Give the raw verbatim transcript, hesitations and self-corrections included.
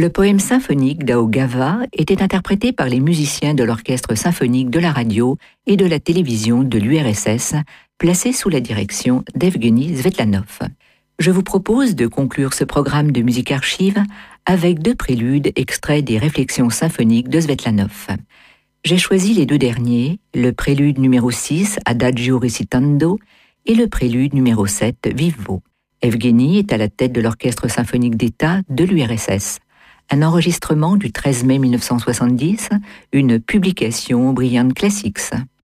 Le poème symphonique d'Aogava était interprété par les musiciens de l'Orchestre symphonique de la radio et de la télévision de l'U R S S, placé sous la direction d'Evgueni Svetlanov. Je vous propose de conclure ce programme de musique archive avec deux préludes extraits des Réflexions symphoniques de Svetlanov. J'ai choisi les deux derniers, le prélude numéro six, Adagio recitando, et le prélude numéro sept, Vivo. Evgueni est à la tête de l'Orchestre symphonique d'État de l'U R S S. Un enregistrement du treize mai mille neuf cent soixante-dix, une publication Brilliant Classics.